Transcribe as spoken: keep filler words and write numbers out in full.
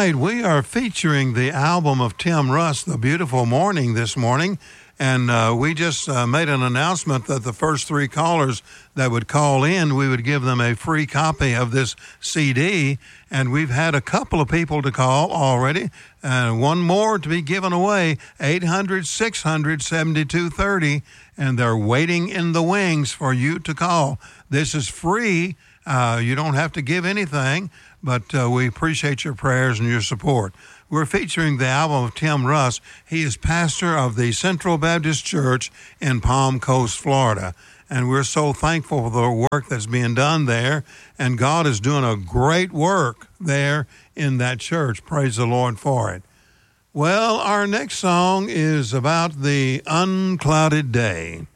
right, we are featuring the album of Tim Russ, The Beautiful Morning, this morning. And uh, we just uh, made an announcement that the first three callers that would call in, we would give them a free copy of this C D. And we've had a couple of people to call already, and one more to be given away, eight hundred, six hundred, seventy-two thirty. And they're waiting in the wings for you to call. This is free. Uh, you don't have to give anything, but uh, we appreciate your prayers and your support. We're featuring the album of Tim Russ. He is pastor of the Central Baptist Church in Palm Coast, Florida. And we're so thankful for the work that's being done there. And God is doing a great work there in that church. Praise the Lord for it. Well, our next song is about the unclouded day.